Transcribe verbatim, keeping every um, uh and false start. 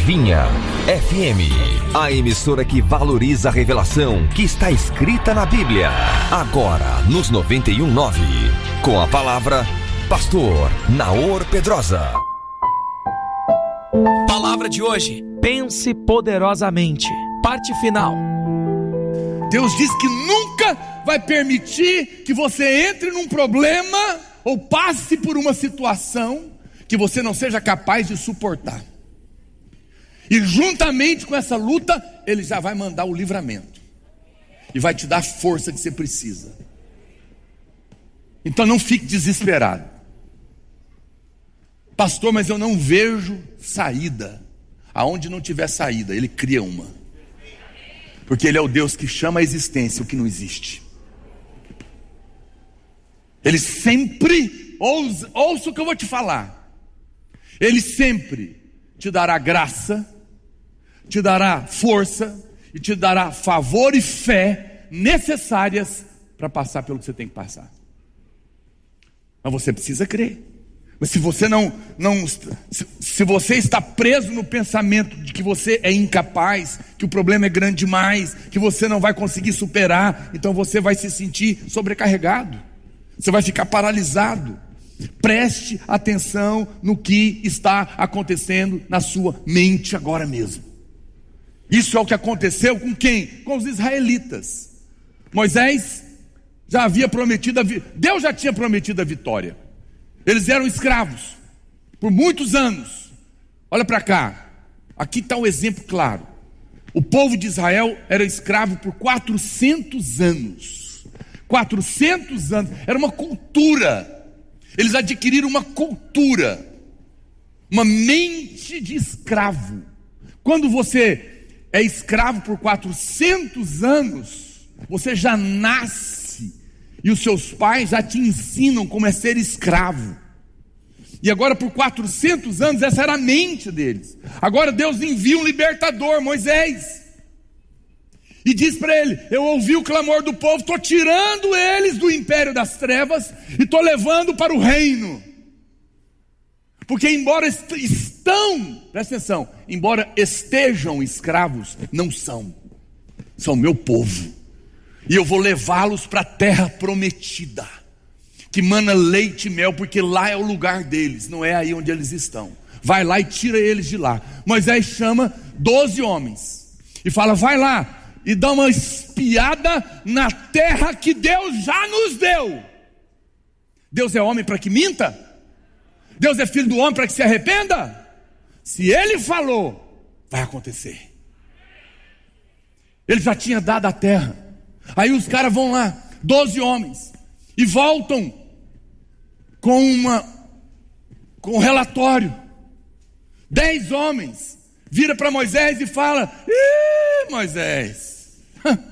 Vinha F M, a emissora que valoriza a revelação que está escrita na Bíblia. Agora nos noventa e um ponto nove, com a palavra Pastor Naor Pedrosa. Palavra de hoje: pense poderosamente. Parte final. Deus diz que nunca vai permitir que você entre num problema ou passe por uma situação que você não seja capaz de suportar. E juntamente com essa luta, Ele já vai mandar o livramento e vai te dar a força que você precisa. Então não fique desesperado. Pastor, mas eu não vejo saída. Aonde não tiver saída, Ele cria uma. Porque Ele é o Deus que chama a existência o que não existe. Ele sempre, ouça, ouça o que eu vou te falar, Ele sempre te dará graça, te dará força e te dará favor e fé necessárias para passar pelo que você tem que passar. Mas você precisa crer. Mas se você não, não se, se você está preso no pensamento de que você é incapaz, que o problema é grande demais, que você não vai conseguir superar, então você vai se sentir sobrecarregado, você vai ficar paralisado. Preste atenção no que está acontecendo na sua mente agora mesmo. Isso é o que aconteceu com quem? Com os israelitas. Moisés já havia prometido a vi... Deus já tinha prometido a vitória. Eles eram escravos por muitos anos. Olha para cá. Aqui está o exemplo claro. O povo de Israel era escravo por quatrocentos anos. quatrocentos anos. Era uma cultura. Eles adquiriram uma cultura, uma mente de escravo. Quando você é escravo por quatrocentos anos, você já nasce e os seus pais já te ensinam como é ser escravo. E agora por quatrocentos anos essa era a mente deles. Agora Deus envia um libertador, Moisés, e diz para ele: eu ouvi o clamor do povo, estou tirando eles do império das trevas e estou levando para o reino. Porque embora est- estão, presta atenção, embora estejam escravos, não são, são meu povo. E eu vou levá-los para a terra prometida, que mana leite e mel, porque lá é o lugar deles, não é aí onde eles estão. Vai lá e tira eles de lá. Moisés chama doze homens e fala: vai lá e dá uma espiada na terra que Deus já nos deu. Deus é homem para que minta? Deus é filho do homem para que se arrependa? Se Ele falou, vai acontecer. Ele já tinha dado a terra. Aí os caras vão lá, doze homens, e voltam com uma com um relatório. Dez homens vira para Moisés e fala: ih, Moisés,